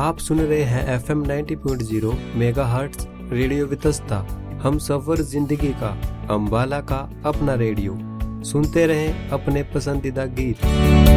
आप सुन रहे हैं FM 90.0 मेगाहर्ट्ज रेडियो वितस्ता। हम सफर जिंदगी का, अंबाला का अपना रेडियो। सुनते रहें अपने पसंदीदा गीत।